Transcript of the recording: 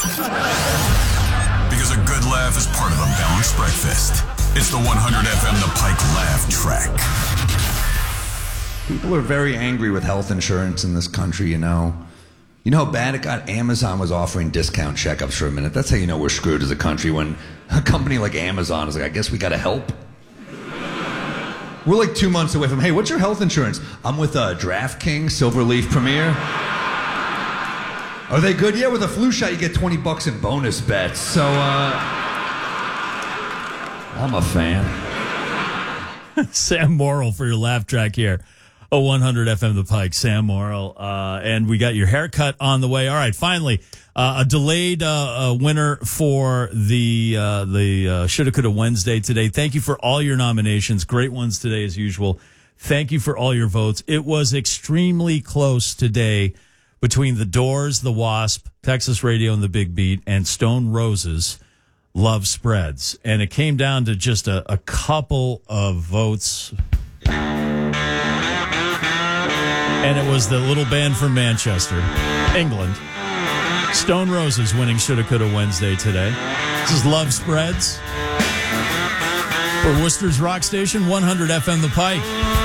Because a good laugh is part of a balanced breakfast. It's the 100 FM The Pike Laugh Track. People are very angry with health insurance in this country, you know. You know how bad it got? Amazon was offering discount checkups for a minute. That's how you know we're screwed as a country, when a company like Amazon is like, I guess we got to help. We're like 2 months away from, hey, what's your health insurance? I'm with DraftKings, Silverleaf Premier. Are they good? Yeah, with a flu shot, you get $20 in bonus bets. So, I'm a fan. Sam Morrill for your laugh track here. 100 FM The Pike, Sam Morrill. And we got your haircut on the way. All right, finally, a delayed winner for the Shoulda Coulda Wednesday today. Thank you for all your nominations. Great ones today, as usual. Thank you for all your votes. It was extremely close today between The Doors, The Wasp, Texas Radio and The Big Beat, and Stone Roses, Love Spreads. And it came down to just a couple of votes. And it was the little band from Manchester, England. Stone Roses winning Shoulda Coulda Wednesday today. This is Love Spreads for Worcester's Rock Station, 100 FM The Pike.